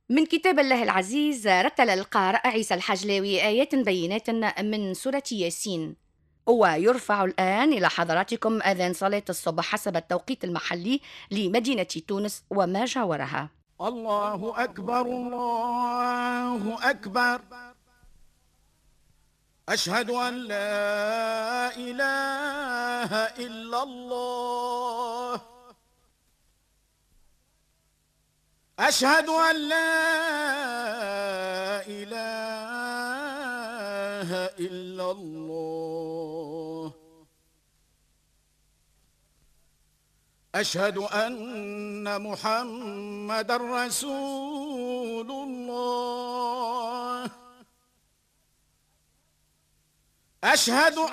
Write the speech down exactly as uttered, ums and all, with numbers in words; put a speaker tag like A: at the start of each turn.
A: من كتاب الله العزيز رتل القارئ عيسى الحجلاوي آيات بينات من سورة ياسين. ويرفع الآن إلى حضراتكم أذان صلاة الصبح حسب التوقيت المحلي لمدينة تونس وما جاورها.
B: الله أكبر الله أكبر. أشهد أن لا إله إلا الله. أشهد أن لا إله إلا الله. أشهد أن محمدًا رسول الله. أشهد